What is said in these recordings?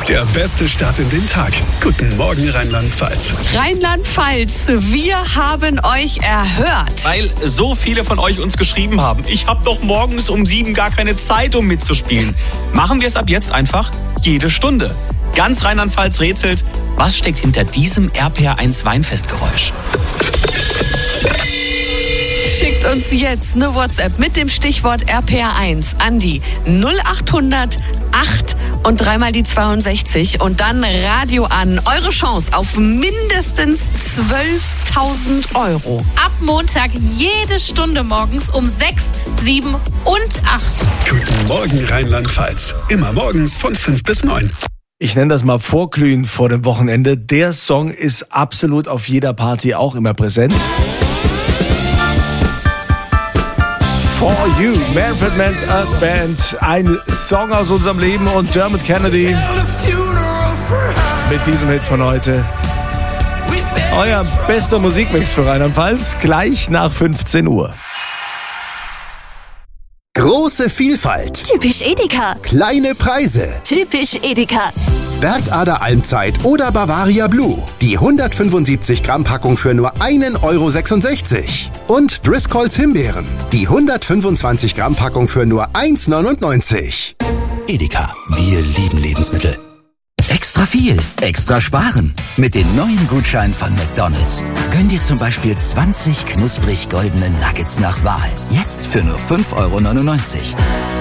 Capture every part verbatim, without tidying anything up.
Der beste Start in den Tag. Guten Morgen, Rheinland-Pfalz. Rheinland-Pfalz, wir haben euch erhört. Weil so viele von euch uns geschrieben haben, ich habe doch morgens um sieben gar keine Zeit, um mitzuspielen. Machen wir es ab jetzt einfach jede Stunde. Ganz Rheinland-Pfalz rätselt, was steckt hinter diesem R P R eins Weinfestgeräusch? Schickt uns jetzt eine WhatsApp mit dem Stichwort R P R eins an die null achthundert acht und dreimal die zweiundsechzig und dann Radio an. Eure Chance auf mindestens zwölftausend Euro. Ab Montag jede Stunde morgens um sechs, sieben und acht. Guten Morgen, Rheinland-Pfalz. Immer morgens von fünf bis neun. Ich nenne das mal Vorglühen vor dem Wochenende. Der Song ist absolut auf jeder Party auch immer präsent. For You, Manfred Mann's Earth Band, ein Song aus unserem Leben und Dermot Kennedy mit diesem Hit von heute. Euer bester Musikmix für Rheinland-Pfalz, gleich nach fünfzehn Uhr. Große Vielfalt. Typisch Edeka. Kleine Preise. Typisch Edeka. Bergader Almzeit oder Bavaria Blue. Die hundertfünfundsiebzig Gramm Packung für nur einen Euro sechsundsechzig. Und Driscolls Himbeeren. Die hundertfünfundzwanzig Gramm Packung für nur eins neunundneunzig. Edeka, wir lieben Lebensmittel. Extra viel, extra sparen. Mit den neuen Gutscheinen von McDonald's. Gönn dir zum Beispiel zwanzig knusprig goldene Nuggets nach Wahl. Jetzt für nur fünf Euro neunundneunzig.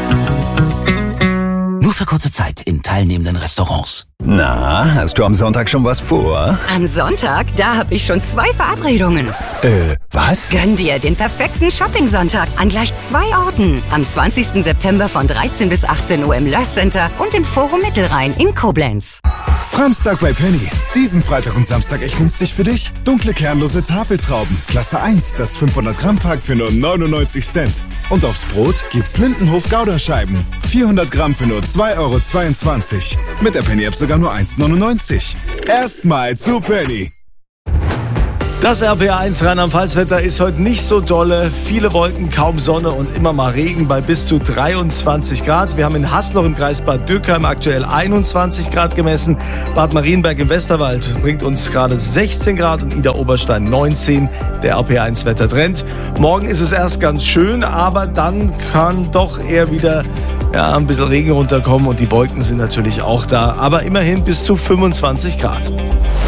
Nur für kurze Zeit in teilnehmenden Restaurants. Na, hast du am Sonntag schon was vor? Am Sonntag, da habe ich schon zwei Verabredungen. Äh, was? Gönn dir den perfekten Shopping-Sonntag an gleich zwei Orten. Am zwanzigsten September von dreizehn bis achtzehn Uhr im Löss Center und im Forum Mittelrhein in Koblenz. Samstag bei Penny. Diesen Freitag und Samstag echt günstig für dich. Dunkle kernlose Tafeltrauben. Klasse eins, das fünfhundert Gramm Pack für nur neunundneunzig Cent. Und aufs Brot gibt's Lindenhof Gouda-Scheiben. vierhundert Gramm für nur zwei Euro zweiundzwanzig. Mit der Penny-App sogar nur eins neunundneunzig. Erstmal zu Penny. Das R P R eins Rheinland-Pfalz-Wetter ist heute nicht so dolle. Viele Wolken, kaum Sonne und immer mal Regen bei bis zu dreiundzwanzig Grad. Wir haben in Hasloch im Kreis Bad Dürkheim aktuell einundzwanzig Grad gemessen. Bad Marienberg im Westerwald bringt uns gerade sechzehn Grad und Idar-Oberstein neunzehn. Der R P R eins Wettertrend. Morgen ist es erst ganz schön, aber dann kann doch eher wieder ja, ein bisschen Regen runterkommen und die Wolken sind natürlich auch da. Aber immerhin bis zu fünfundzwanzig Grad.